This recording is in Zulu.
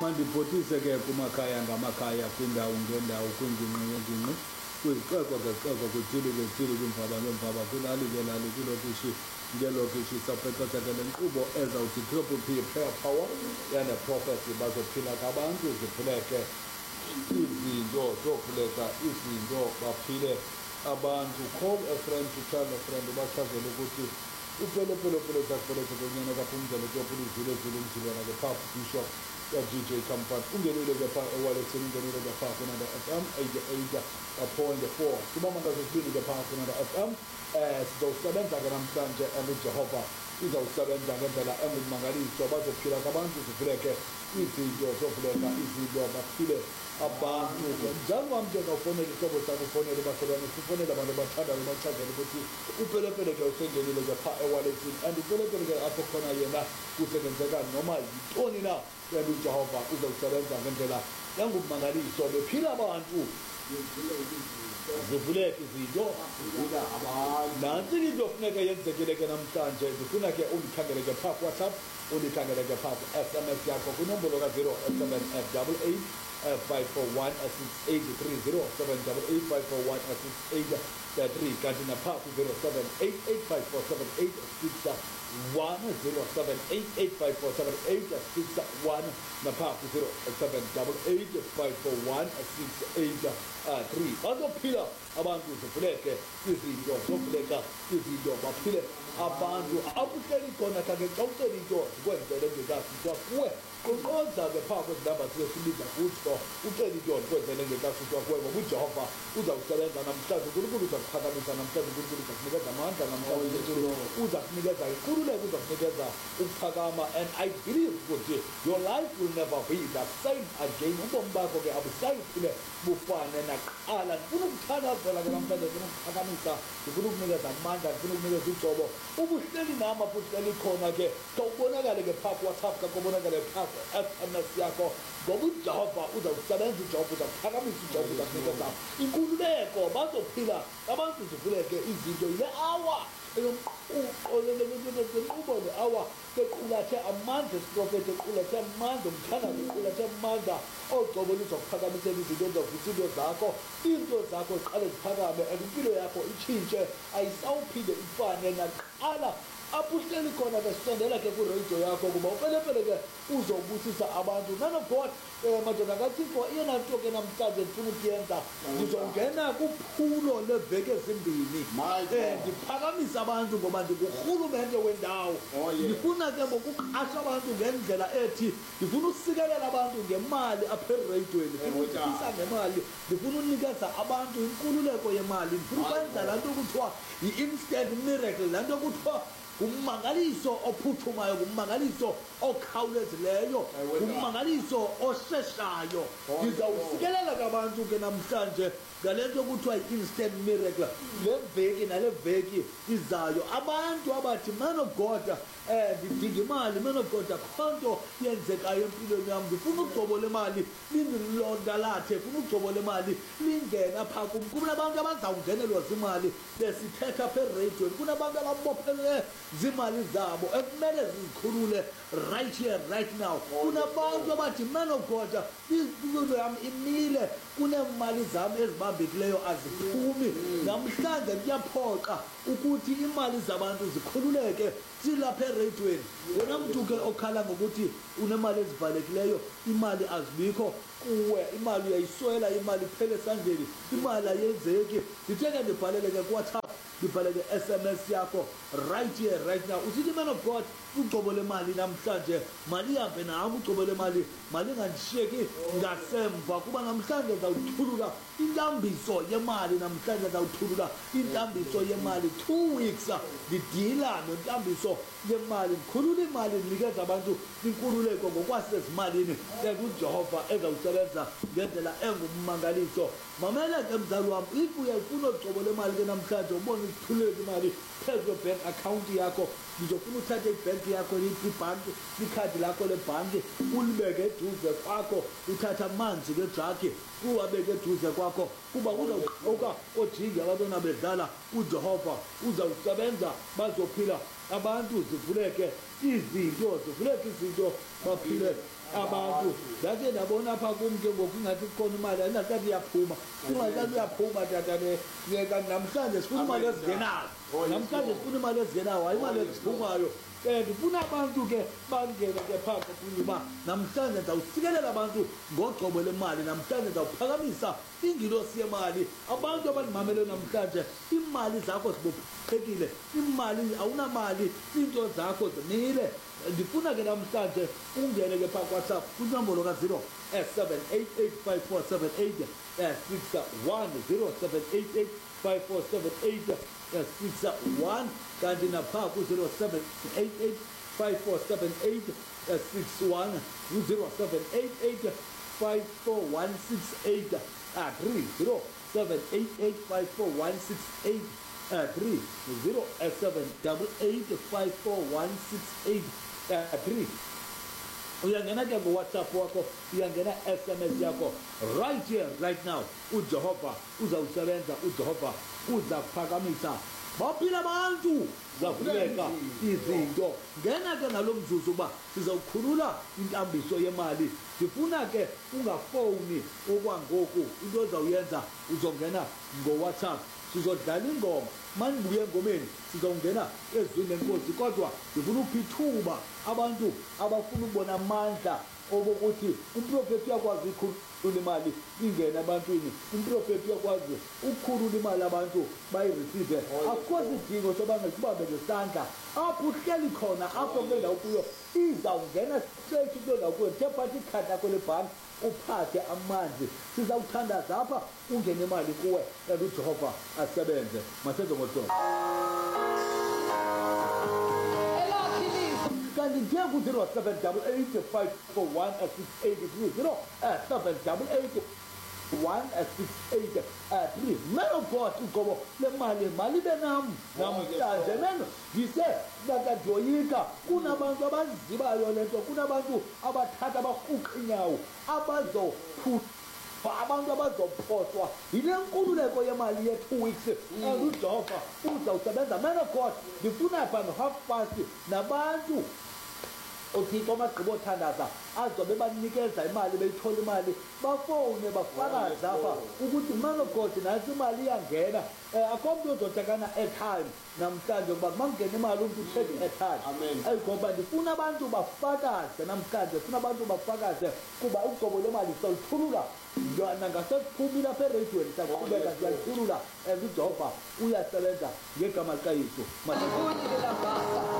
mandibhotise ke kumakhaya ngamakhaya kwindawo ngendawo kwingingqi ngengingqi kwixeko ngexeko kwithili ngethili kwimfaba ngemfaba kwilali ngelali kwilokishi ngelokishi saphexesha ke le nkqubo ezawuthi triple P prayer power yaneprofecy bazophila kabantu ziphileke izinto zophileka izinto baphile abantu. Call a friend to tell a friend ubachazele ukuthi upelepele zakupeleke kwenyana kaphumzela kuyopulizile ezile umzilwana ke phaa bishop DJ Company ungenile ke phaa ewalethini ungenile ke phaa kunanda FM 88.4 kubama ngazosibini ke phaa kunanda FM sizawusebenza ke namhlanje and uJehova uzawusebenza ngendlela engumangaliso bazophila kabantu zivuleke izinto zovuleka izinto baphile abantu njalo wam njengawufonela ihlobo sakho ufonele bahlobane sifonele abantu abathandayo bachazele ukuthi upelepele ke usengenile ke phaa ewalethini and upelepele ke apho khona yena kusebenzeka noma yintoni na and uJehova uzawusebenza ngendlela engumangaliso bephila abantu zivuleke izinto nantsi into funeka yenzekile ke namhlanje ndifuna ke undikhangele ke phaa WhatsApp undikhangele ke phaa SMS yakho kwinombolo ka-07788 541 6830 788 541 6833 kanti naphaa ku-078854786 10788547861 naphaa ku-078854168 bazophila abantu zivuleke izinto zovuleka izinto baphile abantu abuhleli khona kake xa ucela into zikwenzele ngekasithiwa kuwe qoqoza ke phaa kwezinamba sibiza kutsho ucela into ndikwenzele ngekasithiwa kuwe ngoba uJehova uzawusebenza namhlanje uNkulunkulu uza kuphakamisa namhlanje uNkulunkulu uza kunikeza amandla namhlanje uza kunikeza inkululeko uza kunikeza ukuphakama and I believe ukuthi your life will never be the same again ubomi bakho ke abusayiphile bufane naqala ndifuna ukuthandazela ke namhlanje ndifuna ukuphakamisa ndifuna ukunikeza amandla ndifuna ukunikeza ujobo ubuhleli nama fuhleli khona ke kawubonakale ke phaa WhatsApp kakubonakale phaa SMS yakho ngoba uJehova uzawusebenza uJehova uzakuphakamisa uJehova uzakunikeza inkululeko bazophila abantu zivuleke izinto yile hour inkqubo le hour equlathe amandla esiprofethi equlathe amandla umthandazo equlathe amandla oogcobo lizokuphakamisela izinto ezovusa into zakho ziqale ziphakame and impilo yakho itshintshe ayisawuphinde ifane naqala apho uhleli khona ke sondela ke kuradio yakho kuba upelepele ke uzobusisa abantu man of God madoda kaThixo iyena nto ke namhlanje ndifuna ukuyenza ngizongena kuphulo leveke ezimbini ndiphakamisa abantu ngoba ndingurhulumente wendawo ndifuna ke ngokuqasha abantu ngendlela ethi ndifuna usikelela abantu ngemali apha ereyidweni ndifuna ukufisa ngemali ndifuna unikeza abantu inkululeko yemali ndifuna ukwenza laa nto kuthiwa yi-instant miracle laa nto kuthiwa ummangaliso ophuthumayo ngummangaliso okhawulezileyo ngummangaliso osheshayo ndizawusikelela kabantu ke namhlanje ngale nto kuthiwa yi-instant miracle le veki nale veki izayo abantu abathi man of God ndidinga imali man of God akho nto yenzekayo empilweni yam ndifuna ukugcobola imali lindilondalathe funa ukugcobola imali lingena phaa kum kunabantu abazawungenelwa zimali besithetha apha ereyidweni kunabantu ababophelele zimali zabo ekumele zizikhulule right here right now kunabantu abathi man of God impilo yam imile kuneemali zam ezibambekileyo aziphumi namhlanje kuyaphoqa ukuthi imali zabantu zikhululeke silapha ereyidweni wena mntu ke okhala ngokuthi unemali ezivalekileyo imali azibikho kuwe imali uyayiswela imali iphele esandleni imali ayenzeki ndithe ke ndibhalele ke kuWhatsApp ndibhalele SMS yakho right here right now usithi man of God ugcobo lemali namhlanje mali ihambe nami ugcobo lemali mali ingandishiyeki ngasemva kuba namhlanje zawuthulula intambiso yemali namhlanje zawuthulula intambiso yemali 2 weeks ndidila nentambiso yemali ndikhulula imali ndinikeza abantu inkululeko ngokwasezimalini uJehova ezawusebenza ngendlela engummangaliso mamela ke mzali wami if uyafuna ugcobo lemali ke namhlanje ubone ukuthulula imali phezu kwe-bank account yakho ngizofuna uthathe ibhenki yakho ibhanki ikhadi lakho lebhanki ulibeke eduze kwakho uthatha amanzi kedraki uwabeke eduze kwakho kuba uzawuqoka ojingi abantwana bedlala uJehova uzawusebenza bazophila abantu zivuleke izinto baphile abantu ndake ndabona apha kum ke ngoku ingathi kukhona imali andingathi iyaphuma kungathi iyaphuma tata namhlanje sifuna imali ezingenayo hayi imali eziphumayo ndifuna abantu ke bangene ke phakathi kunye uba namhlanje ndizawusikelela abantu ngogcobo lemali namhlanje ndizawuphakamisa ingilosi yemali abantu abandimamele namhlanje iimali zakho zibophekile imali awunamali iinto zakho zimile ndifuna ke namhlanje ungene ke phaa kwaWhatsApp kwinombolo ka-0 788 5478 61 0788 5478 kanti naphaa ku-0 788 5478 61 u-0788 54168 3 0 788 54168 3 0 788 54168 3 uyangena ke ngoWhatsApp wakho uyangena SMS yakho right here right now uJehova uzawusebenza uJehova uzakuphakamisa baphila abantu zavuleka izinto ngena ke nalo mzuzu uba sizawukhulula intambiso yemali ndifuna ke ungafowuni okwangoku into ozawuyenza uzongena ngoWhatsApp sizodlala ingoma manibuye engomeni sizawungena ezwini lenkosi kodwa ndifuna uphi ithuba abantu abafuna ukubona amandla obokuthi umprofethi uyakwazi ukukhulula imali ingene ebantwini umprofethi uyakwazi ukukhulula imali abantu bayireceive akukho sidingo soba ngesibambe ngesandla apho uhleli khona apho kule ndawo kuyo izawungena straight kule ndawo kuyo ndithe phathi ikhadi lakho lebhanki uphathe amanzi sizawuthandaza apha ungene imali kuwe and uJehova asebenze masenze ngohlobo kanti ndiye ku-0 788 541 683 0 788 168 3 man of God uqobo le mali ibe namhlanje neno ngise nakadyoyika kunabantu abazibayo lento kunabantu abathatha abarhuqa inyawo abantu abazophoswa yile nkululeko yemali ye-2 weeks and uJehova uzawusebenza man of God ndifuna pha ngo-half-past nabantu uthixo amagqibo othandaza azobe banikeza imali beyithola imali bafowune bafakaze apha ukuthi man of God nantsi imali iyangena akho mntu ozotakana airtime namhlanje ukuba kumangena imali umntu uthenge airtime ngoba ndifuna abantu bafakaze namhlanje ndifuna abantu bafakaze kuba uqobo lemali sizawuthulula nangasekuphumile apha ereyidweni saqhubeka siyalithulula and uJehova uyasebenza ngegama likaYesu